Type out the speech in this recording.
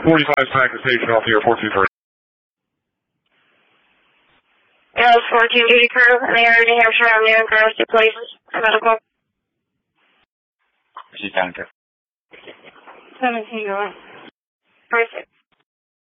45 back to station off the airport 230. Dallas 14 duty crew in the area of New Hampshire Avenue and Grove 2 places. Medical. She's down to 17 going. Perfect.